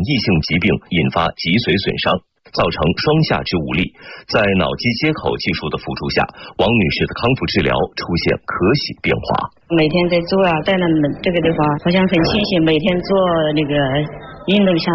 疫性疾病引发脊髓损伤，造成双下肢无力。在脑机接口技术的辅助下，王女士的康复治疗出现可喜变化。 每天在做啊，在那这个地方好像很清醒，每天做那个运动像